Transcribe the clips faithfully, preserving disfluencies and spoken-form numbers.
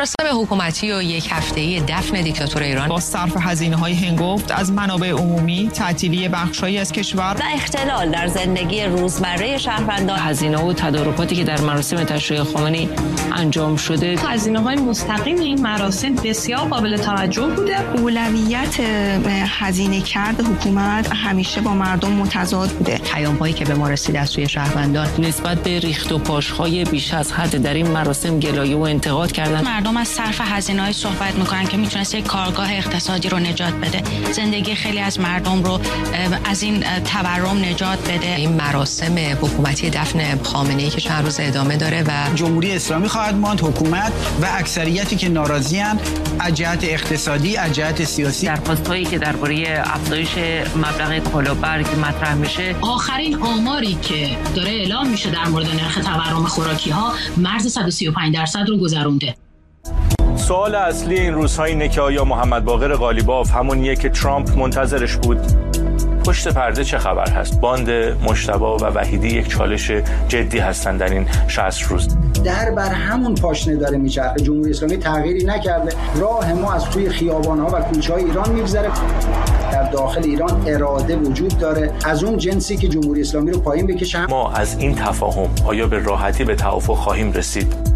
مراسم حکومتی و یک هفته‌ای دفن دیکتاتور ایران با صرف هزینه‌های هنگفت از منابع عمومی، تعطیلی بخش‌هایی از کشور و اختلال در زندگی روزمره شهروندان، هزینه و تدارکاتی که در مراسم تشییع خامنه‌ای انجام شده، هزینه‌های مستقیم این مراسم بسیار قابل توجه بوده. اولویت هزینه کرد حکومت همیشه با مردم متضاد بوده. پیام‌هایی که به ما رسید از سوی شهروندان نسبت به ریخت و پاش‌های بیش از حد در این مراسم گلایه و انتقاد کردند. مردم از صرف هزینه‌های صحبت می‌کنن که میتونست یک کارگاه اقتصادی رو نجات بده، زندگی خیلی از مردم رو از این تورم نجات بده. این مراسم حکومتی دفن خامنه‌ای که چند روز ادامه داره و جمهوری اسلامی خواهد ماند، حکومت و اکثریتی که ناراضی‌اند از جهت اقتصادی، از جهت سیاسی. درخواست‌هایی که درباره افزایش مبلغ کالابرگ مطرح میشه، آخرین آماری که داره اعلام میشه در مورد نرخ تورم خوراکی‌ها مرز صد و سی و پنج درصد رو گذرونده. سوال اصلی این روزها اینه که آیا محمد باقر قالیباف همونیه که ترامپ منتظرش بود؟ پشت پرده چه خبر هست؟ باند مجتبی و وحیدی یک چالش جدی هستن در این شصت روز. در بر همون پاشنه داره میچرخه. جمهوری اسلامی تغییری نکرده. راه ما از توی خیابان‌ها و کوچه‌های ایران میگذره. در داخل ایران اراده وجود داره از اون جنسی که جمهوری اسلامی رو پایین بکشه. ما از این تفاهم آیا به راحتی به توافق خواهیم رسید؟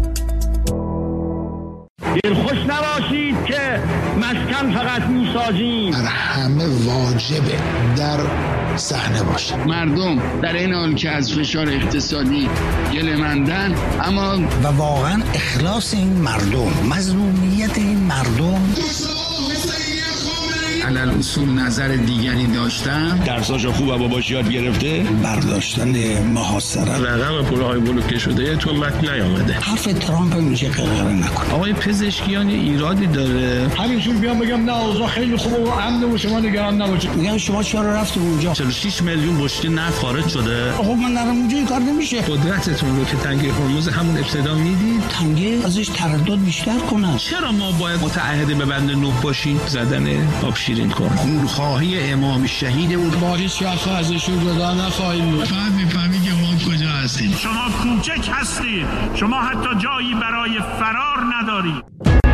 دلخوش نباشید که مسکن فقط میسازیم. بر همه واجبه در صحنه باشه. مردم در این حال که از فشار اقتصادی گله‌مندن، اما و واقعا اخلاص این مردم، مظلومیت این مردم، علل اصول نظر دیگری داشتم. درساشو خوب و باباش یاد گرفته. برداشتن محاصره رقم پولهای بلوکه شده تو متن نیامده. حرف ترامپ میشه قرار نکنه. آقای پزشکیان ایرادی داره. همینجور بیام بگم نه اوضاع خیلی خوبه و امن و شما نگران نباشید. میگم شما چرا رفتید اونجا؟ چهل و شش میلیون بشکه نفت خارج شده. خب من نرم اونجا این کار نمیشه. قدرتتون رو که تنگه هرمز همون ابتدا میدید. تنگه ازش تردد بیشتر کنن. چرا ما باید متعهد به بند نه باشیم؟ زدن آب شیرین کن. خونخواهی امام شهید بود. با هیچ وقت ازشون جدا نخواهیم بود. فقط میفهمی که ما کجا هستیم. شما کوچک هستید. شما حتی جایی برای فرار ندارید.